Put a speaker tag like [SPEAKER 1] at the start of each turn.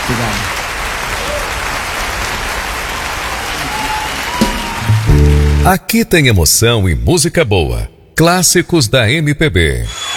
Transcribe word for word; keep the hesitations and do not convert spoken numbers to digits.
[SPEAKER 1] Obrigado.
[SPEAKER 2] Aqui tem emoção e música boa. Clássicos da M P B.